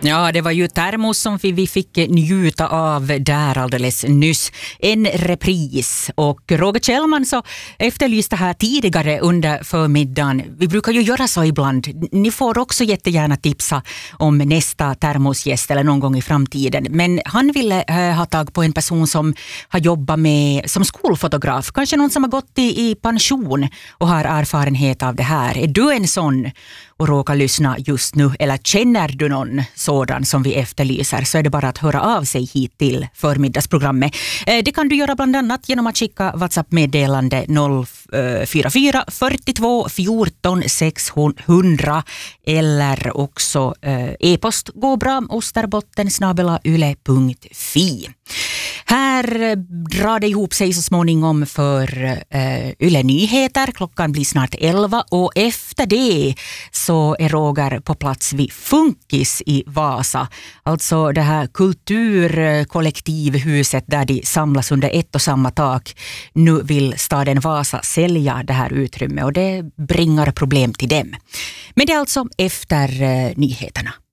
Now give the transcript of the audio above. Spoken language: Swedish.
Ja, det var ju termos som vi fick njuta av där alldeles nyss. En repris. Och Roger Kjellman så efterlyste här tidigare under förmiddagen. Vi brukar ju göra så ibland. Ni får också jättegärna tipsa om nästa termosgäst eller någon gång i framtiden. Men han ville ha tag på en person som har jobbat med som skolfotograf. Kanske någon som har gått i pension och har erfarenhet av det här. Är du en sån och råkar lyssna just nu? Eller känner du någon sådan som vi efterlyser, så är det bara att höra av sig hit till förmiddagsprogrammet. Det kan du göra bland annat genom att skicka WhatsApp-meddelande 044 42 14 600 eller också e-post går bra osterbotten@yle.fi. Här drar det ihop sig så småningom för Yle Nyheter. Klockan blir snart 11 och efter det så är Roger på plats vid Funkis i Vasa. Alltså det här kulturkollektivhuset där de samlas under ett och samma tak. Nu vill staden Vasa sälja det här utrymmet och det bringar problem till dem. Men det är alltså efter nyheterna.